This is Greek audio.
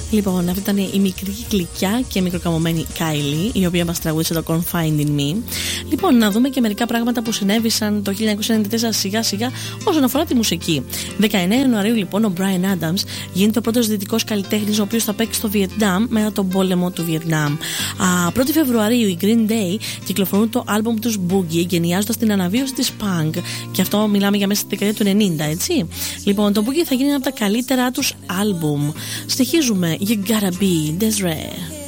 Λοιπόν, αυτή ήταν η μικρή γλυκιά και μικροκαμωμένη Kylie, η οποία μας τραγούδισε το Confined in Me. Λοιπόν, να δούμε και μερικά πράγματα που συνέβησαν το 1994 σιγά σιγά όσον αφορά τη μουσική. 19 Ιανουαρίου, λοιπόν, ο Bryan Adams γίνεται ο πρώτος δυτικός καλλιτέχνης ο οποίος θα παίξει στο Βιετνάμ μετά τον πόλεμο του Βιετνάμ. 1η Φεβρουαρίου, οι Green Day κυκλοφορούν το άλμπουμ τους Boogie, εγκαινιάζοντας την αναβίωση της punk. Και αυτό μιλάμε για μέσα στη δεκαετία του 90, έτσι. Λοιπόν, το Boogie θα γίνει ένα από τα καλύτερά τους άλμπουμ. Στοιχίζουμε You Gotta Be Desiree.